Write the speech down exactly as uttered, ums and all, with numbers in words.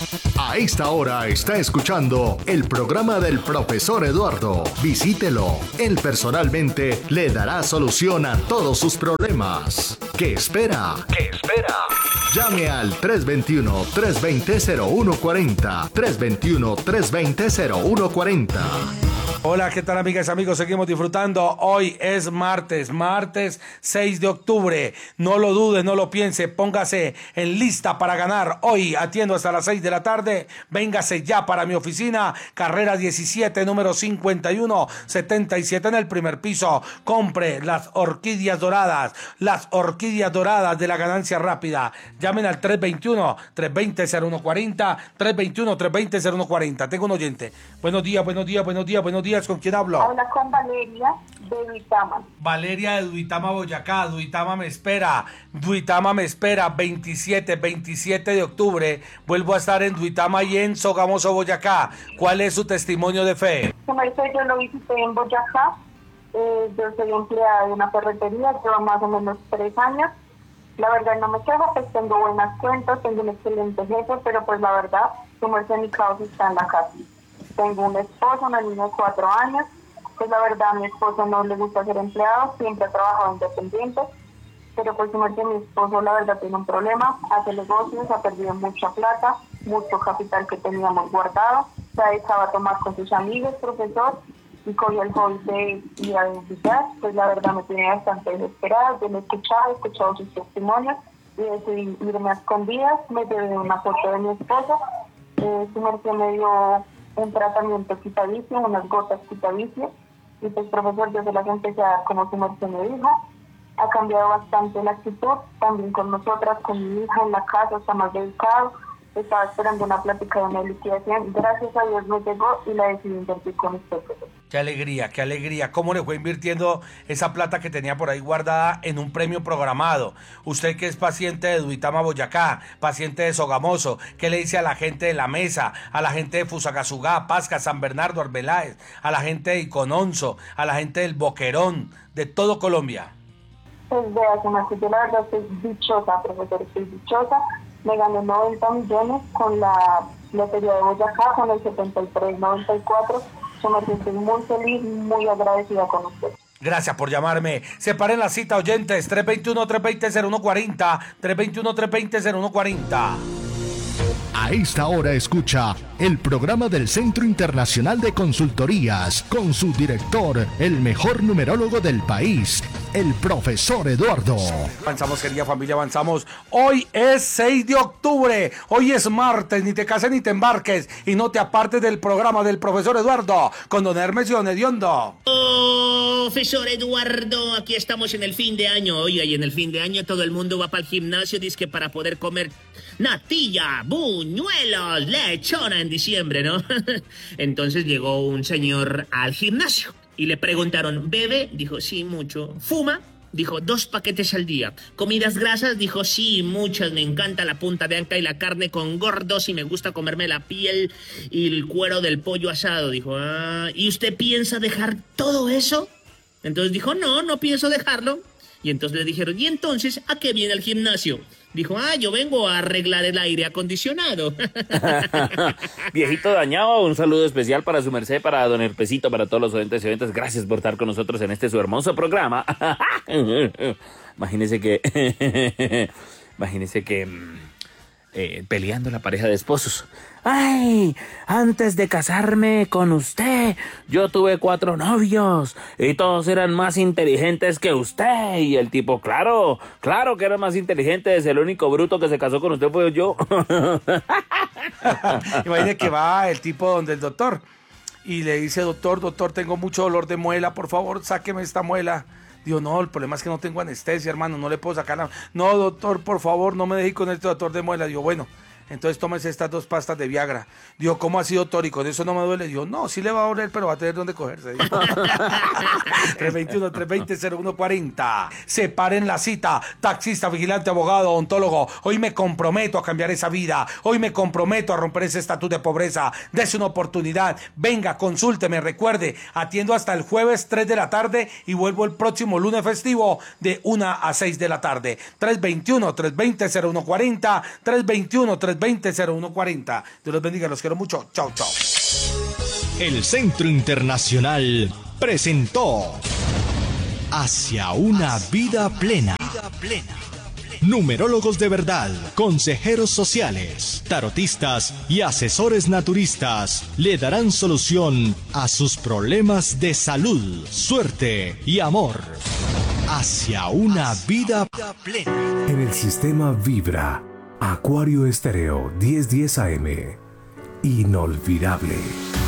A esta hora está escuchando el programa del profesor Eduardo. Visítelo. Él personalmente le dará solución a todos sus problemas. ¿Qué espera? ¿Qué espera? Llame al tres dos uno, tres dos cero, cero uno cuatro cero, tres dos uno, tres dos cero, cero uno cuatro cero. Hola, ¿qué tal, amigas y amigos? Seguimos disfrutando. Hoy es martes, martes seis de octubre. No lo dude, no lo piense, póngase en lista para ganar. Hoy atiendo hasta las seis de la tarde. Véngase ya para mi oficina, carrera diecisiete, número cincuenta y uno setenta y siete en el primer piso. Compre las orquídeas doradas, las orquídeas doradas de la ganancia rápida. Llamen al tres dos uno, tres dos cero, cero uno cuatro cero, tres dos uno, tres dos cero, cero uno cuatro cero. Tengo un oyente. Buenos días, buenos días, buenos días, buenos días. ¿Con quién hablo? Habla con Valeria de Duitama. Valeria de Duitama, Boyacá. Duitama me espera. Duitama me espera. veintisiete, veintisiete de octubre. Vuelvo a estar en Duitama y en Sogamoso, Boyacá. ¿Cuál es su testimonio de fe? Como dice, yo lo visité en Boyacá. Eh, yo soy empleada de una ferretería. Llevo más o menos tres años. La verdad no me quejo, pues tengo buenas cuentas, tengo un excelente jefe, pero pues la verdad, como es en mi caso, está en la casa. Tengo un esposo, una niña de cuatro años. Pues la verdad, a mi esposo no le gusta ser empleado, siempre ha trabajado independiente. Pero pues como que mi esposo, la verdad, tiene un problema, hace negocios, ha perdido mucha plata, mucho capital que teníamos guardado. Se ha dejado a tomar con sus amigos, profesor, y cogió el hobby de ir a visitar. Pues la verdad me tiene bastante desesperada. Yo lo he escuchado, he escuchado sus testimonios y decidí irme a escondidas. Me llevé una foto de mi esposo. Eh, su merced me dio un tratamiento quitadicio, unas gotas quitadicio, y pues profesor, yo se las empecé a dar como su merced me dijo. Ha cambiado bastante la actitud, también con nosotras, con mi hija en la casa, está más dedicado. Estaba esperando una plática de una liquidación, gracias a Dios me llegó y la decidí invertir con usted, profesor. Qué alegría, qué alegría. ¿Cómo le fue invirtiendo esa plata que tenía por ahí guardada en un premio programado? Usted que es paciente de Duitama, Boyacá, paciente de Sogamoso, ¿qué le dice a la gente de La Mesa, a la gente de Fusagasugá, Pasca, San Bernardo, Arbeláez, a la gente de Icononso, a la gente del Boquerón, de todo Colombia? Pues vea, se me hace, yo la verdad estoy dichosa, profesor, estoy dichosa. Me gané noventa millones con la lotería de Boyacá, con el setenta y tres noventa y cuatro. Yo me estoy muy feliz, muy agradecida con usted. Gracias por llamarme. Separen la cita, oyentes. tres dos uno, tres dos cero, cero uno cuatro cero. tres dos uno, tres dos cero, cero uno cuatro cero. A esta hora escucha el programa del Centro Internacional de Consultorías con su director, el mejor numerólogo del país, el profesor Eduardo. Avanzamos, querida familia, avanzamos. Hoy es seis de octubre, hoy es martes, ni te cases ni te embarques y no te apartes del programa del profesor Eduardo con don Hermes y don Hediondo. Profesor Eduardo, aquí estamos en el fin de año. Oiga, y en el fin de año todo el mundo va para el gimnasio, dice que para poder comer natilla, buñuelos, lechona en diciembre, ¿no? Entonces llegó un señor al gimnasio y le preguntaron, ¿bebe? Dijo, sí, mucho. ¿Fuma? Dijo, dos paquetes al día. ¿Comidas grasas? Dijo, sí, muchas. Me encanta la punta de anca y la carne con gordos y me gusta comerme la piel y el cuero del pollo asado. Dijo, ah, ¿y usted piensa dejar todo eso? Entonces dijo, no, no pienso dejarlo. Y entonces le dijeron, ¿y entonces a qué viene el gimnasio? Dijo, ah, yo vengo a arreglar el aire acondicionado. Viejito dañado, un saludo especial para su merced, para don Herpesito, para todos los oyentes y oyentes. Gracias por estar con nosotros en este su hermoso programa. Imagínese que... Imagínese que... Eh, peleando la pareja de esposos. ¡Ay! Antes de casarme con usted, yo tuve cuatro novios y todos eran más inteligentes que usted. Y el tipo, claro, claro que eran más inteligentes. El único bruto que se casó con usted fue yo. Imagínese que va el tipo donde el doctor y le dice, doctor, doctor, tengo mucho dolor de muela, por favor, sáqueme esta muela. Digo, no, el problema es que no tengo anestesia, hermano, no le puedo sacar la... No, doctor, por favor, no me deje con este doctor de muela. Digo, bueno, entonces tómese estas dos pastas de Viagra. Digo, ¿cómo así, doctor? ¿Y con eso no me duele? Digo, no, sí le va a doler, pero va a tener dónde cogerse. tres dos uno, tres dos cero, cero uno cuatro cero. Separen la cita. Taxista, vigilante, abogado, odontólogo. Hoy me comprometo a cambiar esa vida. Hoy me comprometo a romper ese estatus de pobreza. Dese una oportunidad. Venga, consúlteme. Recuerde, atiendo hasta el jueves tres de la tarde y vuelvo el próximo lunes festivo de una a seis de la tarde. tres dos uno, tres dos cero, cero uno cuatro cero. tres dos uno, tres dos tres veinte, cero uno cuarenta. Dios los bendiga, los quiero mucho. Chao, chao. El Centro Internacional presentó Hacia una vida plena. Numerólogos de verdad, consejeros sociales, tarotistas y asesores naturistas le darán solución a sus problemas de salud, suerte y amor. Hacia una vida plena. En el sistema Vibra, Acuario Estéreo diez diez A M. Inolvidable.